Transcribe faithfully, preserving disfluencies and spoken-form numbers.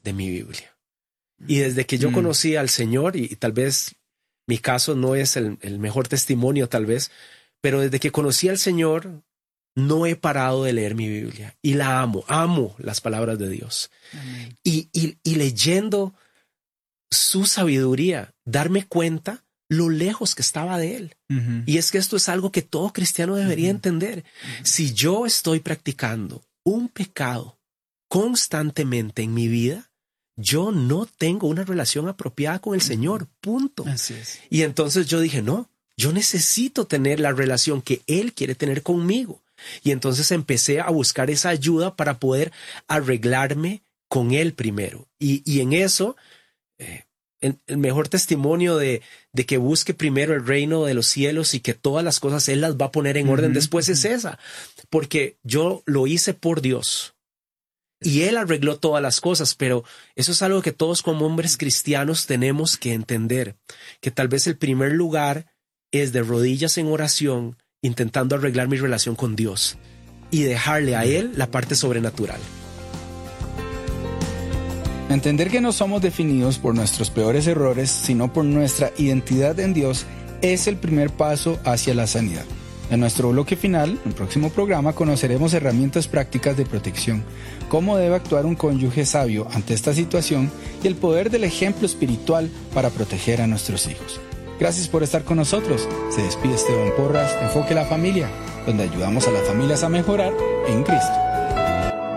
de mi Biblia. Y desde que yo mm. conocí al Señor, y, y tal vez mi caso no es el, el mejor testimonio tal vez, pero desde que conocí al Señor, no he parado de leer mi Biblia. Y la amo, amo las palabras de Dios. Y, y, y leyendo su sabiduría, darme cuenta lo lejos que estaba de Él. Uh-huh. Y es que esto es algo que todo cristiano debería uh-huh. entender. Uh-huh. Si yo estoy practicando un pecado constantemente en mi vida, yo no tengo una relación apropiada con el uh-huh. Señor, punto. Así es. Y entonces yo dije, no, yo necesito tener la relación que Él quiere tener conmigo. Y entonces empecé a buscar esa ayuda para poder arreglarme con Él primero. Y, y en eso, eh, el, el mejor testimonio de, de que busque primero el reino de los cielos y que todas las cosas Él las va a poner en uh-huh. orden después es esa. Porque yo lo hice por Dios. Y Él arregló todas las cosas, pero eso es algo que todos como hombres cristianos tenemos que entender. Que tal vez el primer lugar es de rodillas en oración, intentando arreglar mi relación con Dios y dejarle a Él la parte sobrenatural. Entender que no somos definidos por nuestros peores errores, sino por nuestra identidad en Dios, es el primer paso hacia la sanidad. En nuestro bloque final, en el próximo programa, conoceremos herramientas prácticas de protección, cómo debe actuar un cónyuge sabio ante esta situación y el poder del ejemplo espiritual para proteger a nuestros hijos. Gracias por estar con nosotros. Se despide Esteban Porras de Enfoque la Familia, donde ayudamos a las familias a mejorar en Cristo.